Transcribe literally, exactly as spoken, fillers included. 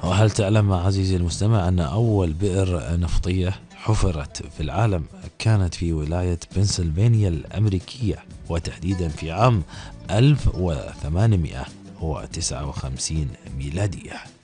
وهل تعلم عزيزي المستمع أن أول بئر نفطية حفرت في العالم كانت في ولاية بنسلفانيا الأمريكية، وتحديدا في عام ألف وثمانمائة وتسعة وخمسين ميلادية.